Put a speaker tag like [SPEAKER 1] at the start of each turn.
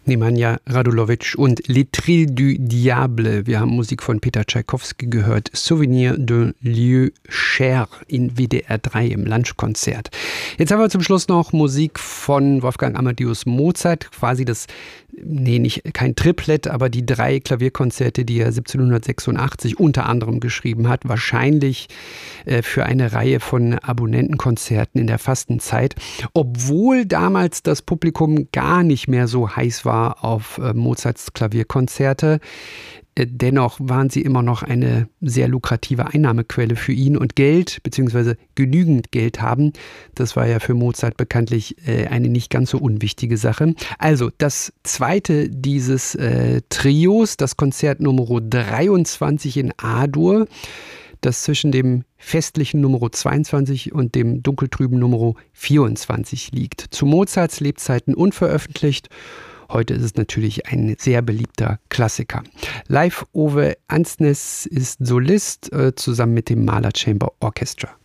[SPEAKER 1] Nemanja Radulovic und Les Trilles du Diable. Wir haben Musik von Peter Tschaikowski gehört. Souvenir d'un lieu cher in WDR 3 im Lunchkonzert. Jetzt haben wir zum Schluss noch Musik von Wolfgang Amadeus Mozart. Quasi kein Triplett, aber die 3 Klavierkonzerte, die er 1786 unter anderem geschrieben hat. Wahrscheinlich für eine Reihe von Abonnentenkonzerten in der Fastenzeit. Obwohl damals das Publikum gar nicht mehr so heiß war auf Mozarts Klavierkonzerte. Dennoch waren sie immer noch eine sehr lukrative Einnahmequelle für ihn und Geld, beziehungsweise genügend Geld haben. Das war ja für Mozart bekanntlich eine nicht ganz so unwichtige Sache. Also das zweite dieses Trios, das Konzert Nummer 23 in A-Dur, das zwischen dem festlichen Nummer 22 und dem dunkeltrüben Nummer 24 liegt. Zu Mozarts Lebzeiten unveröffentlicht. Heute ist es natürlich ein sehr beliebter Klassiker. Live Ove Ansnes ist Solist zusammen mit dem Mahler Chamber Orchestra.